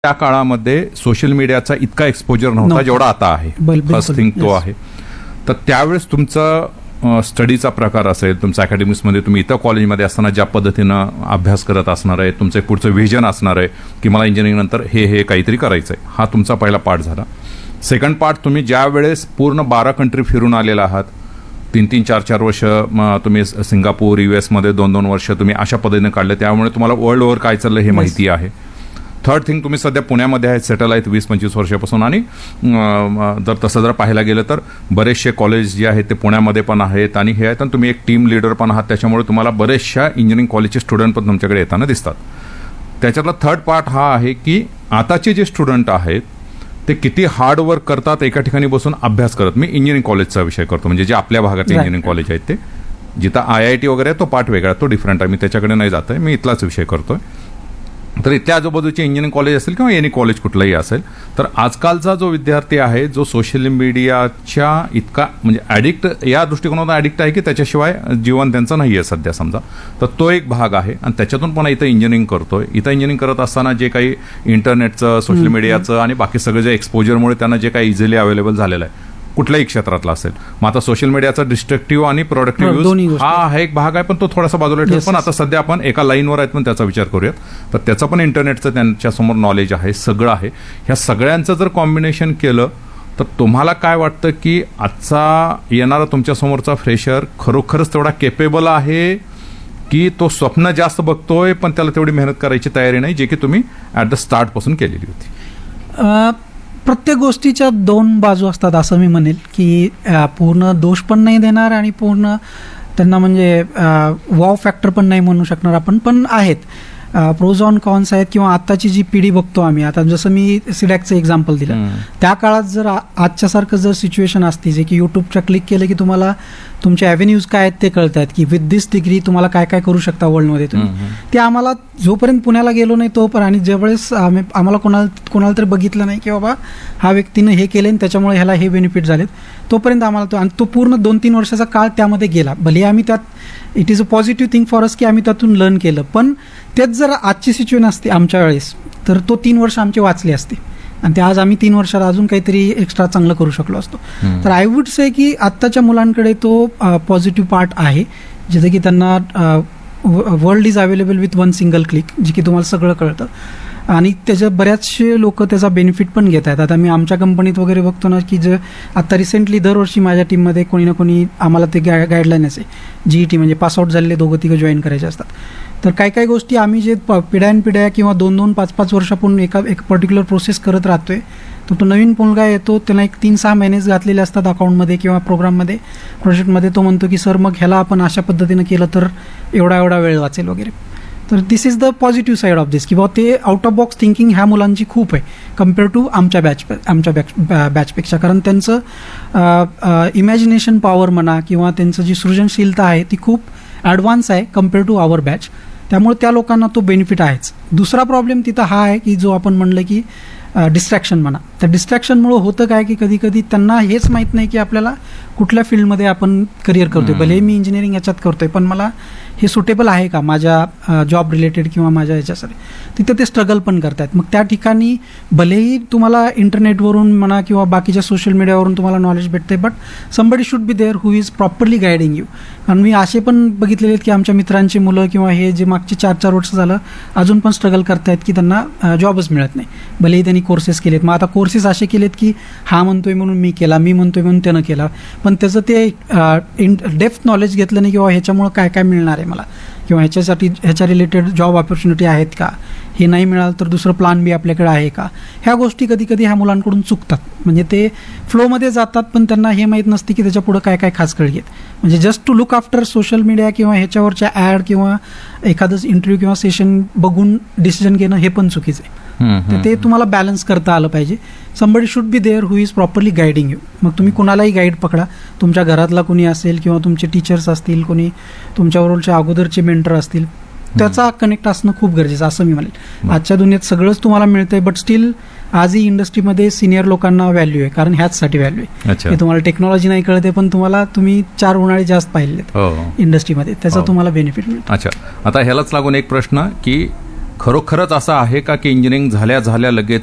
त्या काळामध्ये सोशल मीडियाचा इतका एक्सपोजर नव्हता जेवढा आता आहे. फर्स्ट थिंग तो आहे. तर त्यावेळेस तुमचा स्टडीचा प्रकार असेल, तुमचा अकॅडमिक्समध्ये तुम्ही इथं कॉलेजमध्ये असताना ज्या पद्धतीनं अभ्यास करत असणार आहे, तुमचं एक पुढचं व्हिजन असणार आहे की मला इंजिनिअरिंग नंतर हे काहीतरी करायचं आहे, हा तुमचा पहिला पार्ट झाला. सेकंड पार्ट, तुम्ही ज्या वेळेस पूर्ण 12 कंट्री फिरून आलेला आहात, 3-3, 4-4 वर्ष तुम्ही सिंगापूर, US मध्ये 2-2 वर्ष तुम्ही अशा पद्धतीने काढले, त्यामुळे तुम्हाला वर्ल्ड ओव्हर काय चाललं हे माहिती आहे. थर्ड थिंग, तुम्ही सध्या पुण्यामध्ये आहेत, सेटल आहेत 20-25 वर्षापासून, आणि जर तसं जर पाहायला गेलं तर बरेचसे कॉलेज जे आहेत ते पुण्यामध्ये पण आहेत आणि हे आहेत, आणि तुम्ही एक टीम लीडर पण आहात, त्याच्यामुळे तुम्हाला बरेचशा इंजिनिअरिंग कॉलेजचे स्टुडंट पण तुमच्याकडे येताना दिसतात. त्याच्यातला थर्ड पार्ट हा आहे की आताचे जे स्टुडंट आहेत ते किती हार्ड वर्क करतात एका ठिकाणी बसून अभ्यास करत. मी इंजिनिअरिंग कॉलेजचा विषय करतो, म्हणजे जे आपल्या भागातले इंजिनिअरिंग कॉलेज आहेत ते, जिथं IIT वगैरे तो पार्ट वेगळा, तो डिफरंट आहे, मी त्याच्याकडे नाही जात आहे, मी इथलाच विषय करतोय. तर इथल्या आजूबाजूचे इंजिनिअरिंग कॉलेज असेल किंवा एनी कॉलेज कुठलंही असेल, तर आजकालचा जो विद्यार्थी आहे जो सोशल मीडियाच्या इतका म्हणजे ॲडिक्ट, या दृष्टिकोनातून ॲडिक्ट आहे की त्याच्याशिवाय जीवन त्यांचं नाही आहे सध्या समजा, तर तो एक भाग आहे. आणि त्याच्यातून पण इथं इंजिनिअरिंग करतोय. इथं इंजिनिअरिंग करत असताना जे काही इंटरनेटचं, सोशल मीडियाचं आणि बाकी सगळं जे एक्सपोजरमुळे त्यांना जे काही इझिली अवेलेबल झालेलं आहे कुठल्याही क्षेत्रातला असेल, मग आता सोशल मीडियाचा डिस्ट्रक्टिव्ह आणि प्रोडक्टिव्ह यूज हा एक भाग आहे, पण तो थोडासा बाजूला ठेवतो. पण आता सध्या आपण एका लाईनवर आहेत, पण त्याचा विचार करूयात. तर त्याचं पण इंटरनेटचं त्यांच्यासमोर नॉलेज आहे, सगळं आहे. ह्या सगळ्यांचं जर कॉम्बिनेशन केलं तर तुम्हाला काय वाटतं की आजचा येणारा तुमच्यासमोरचा फ्रेशर खरोखरच तेवढा केपेबल आहे की तो स्वप्न जास्त बघतोय पण त्याला तेवढी मेहनत करायची तयारी नाही, जे की तुम्ही ॲट द स्टार्ट पासून केलेली होती? प्रत्येक गोष्टीच्या 2 बाजू असतात असं मी म्हणेल, की पूर्ण दोष पण नाही देणार आणि पूर्ण त्यांना म्हणजे वॉव फॅक्टर पण नाही म्हणू शकणार आपण, पण आहेत प्रोज ऑन कॉन्स आहेत. किंवा आत्ताची जी पिढी बघतो आम्ही, आता जसं मी सिडॅकचं एक्झाम्पल दिलं, त्या काळात जर आजच्यासारखं जर सिच्युएशन असती जे की यूट्यूबच्या क्लिक केलं की तुम्हाला तुमचे ॲव्हेन्यूज काय आहेत ते कळत आहेत, की विथ दिस डिग्री तुम्हाला काय काय करू शकता वर्ल्डमध्ये तुम्ही, ते आम्हाला जोपर्यंत पुण्याला गेलो नाही तोपर्यंत, आणि ज्यावेळेस आम्हाला कोणाला तरी बघितलं नाही की बाबा हा व्यक्तीनं हे केलं आणि त्याच्यामुळे ह्याला हे बेनिफिट झालेत, तोपर्यंत आम्हाला आणि तो पूर्ण 2-3 वर्षाचा काळ त्यामध्ये गेला. भले आम्ही त्यात it is a positive thing for us की आम्ही त्यातून लर्न केलं, पण तेच जर आजची सिच्युएशन असते आमच्या वेळेस तर तो 3 वर्ष आमची वाचली असते आणि ते आज आम्ही 3 वर्षात अजून काहीतरी एक्स्ट्रा चांगलं करू शकलो असतो. तर आय वुड से की आत्ताच्या मुलांकडे तो पॉझिटिव्ह पार्ट आहे, जिथे की त्यांना world is available with 1 single click, जे की तुम्हाला सगळं कळतं आणि त्याच्या बऱ्याचशे लोक त्याचा बेनिफिट पण घेत आहेत. आता मी आमच्या कंपनीत वगैरे बघतो ना की जे आता रिसेंटली दरवर्षी माझ्या टीममध्ये कोणी ना कोणी आम्हाला ते गाईडलाईन असे GET म्हणजे पासआउट झालेले 2-3 जॉईन करायचे असतात. तर काही गोष्टी आम्ही जे पिढ्या किंवा 2-2, 5-5 वर्षापूर्वी एक पर्टिक्युलर प्रोसेस करत राहतोय, तर तो नवीन मुलगा येतो, त्याला 3-6 महिनेच घातलेले असतात अकाउंटमध्ये किंवा प्रोग्राममध्ये, प्रोजेक्टमध्ये, तो म्हणतो की सर मग ह्याला आपण अशा पद्धतीनं केलं तर एवढा वेळ वाचेल वगैरे. तर दिस is the positive side of दिस, किंवा ते आउट ऑफ बॉक्स थिंकिंग ह्या मुलांची खूप आहे कम्पेअर टू आमच्या बॅचपेक्षा. कारण त्यांचं इमॅजिनेशन पॉवर म्हणा किंवा त्यांचं जी सृजनशीलता आहे ती खूप ॲडव्हान्स आहे कम्पेअर टू आवर बॅच, त्यामुळे त्या लोकांना तो बेनिफिट आहेच. दुसरा प्रॉब्लेम तिथं हा आहे की जो आपण म्हणलं की डिस्ट्रॅक्शन म्हणा, त्या डिस्ट्रॅक्शनमुळे होतं काय की कधी त्यांना हेच माहीत नाही की आपल्याला कुठल्या फील्डमध्ये आपण करिअर करतोय. भले मी इंजिनिअरिंग याच्यात करतोय पण मला हे सुटेबल आहे का माझ्या जॉब रिलेटेड किंवा माझ्या याच्यासाठी, तिथे ते स्ट्रगल पण करतात. मग त्या ठिकाणी भलेही तुम्हाला इंटरनेटवरून म्हणा किंवा बाकीच्या सोशल मीडियावरून तुम्हाला नॉलेज भेटते, but somebody should be there who is properly guiding you. आणि मी असे पण बघितलेले आहेत की आमच्या मित्रांची मुलं किंवा हे जे मागचे 4-4 वर्ष झालं अजून पण स्ट्रगल करतायत की त्यांना जॉबच मिळत नाही, भलेही त्यांनी कोर्सेस केलेत. मग आता कोर्सेस असे केलेत की हा म्हणतोय म्हणून मी केला, मी म्हणतोय म्हणून त्यानं केला, पण त्याचं ते डेप्थ नॉलेज घेतलं नाही किंवा ह्याच्यामुळं काय काय मिळणार आहे मला किंवा ह्याच्या रिलेटेड जॉब ऑपॉर्च्युनिटी आहेत का, हे नाही मिळालं तर दुसरं प्लान बी आपल्याकडे आहे का, ह्या गोष्टी कधी ह्या मुलांकडून चुकतात. म्हणजे ते फ्लोमध्ये जातात पण त्यांना हे माहीत नसते की त्याच्या पुढं काय काय खास कळ घेत. म्हणजे just to look after social media किंवा ह्याच्यावरच्या ॲड किंवा एखादंच इंटरव्ह्यू किंवा सेशन बघून डिसिजन घेणं हे पण चुकीचं आहे. तर ते तुम्हाला बॅलन्स करता आलं पाहिजे. Somebody should be there who is properly guiding you. मग तुम्ही कुणालाही गाईड पकडा, तुमच्या घरातला कोणी असेल किंवा तुमचे टीचर्स असतील, कोणी तुमच्याबरोबरच्या अगोदरचे मेंटर असतील, त्याचा कनेक्ट असणं खूप गरजेचं असं मी म्हणेल. आजच्या दुनियेत सगळंच तुम्हाला मिळतंय, बट स्टील आजही इंडस्ट्रीमध्ये सिनियर लोकांना व्हॅल्यू आहे, कारण ह्याचसाठी व्हॅल्यू आहे की तुम्हाला टेक्नॉलॉजी नाही कळते पण तुम्ही 4 उन्हाळे जास्त पाहिलेत इंडस्ट्रीमध्ये, त्याचा तुम्हाला बेनिफिट मिळतो. अच्छा, आता ह्यालाच लागून एक प्रश्न की खरोखरच असं आहे का की इंजिनिअरिंग झाल्या झाल्या लगेच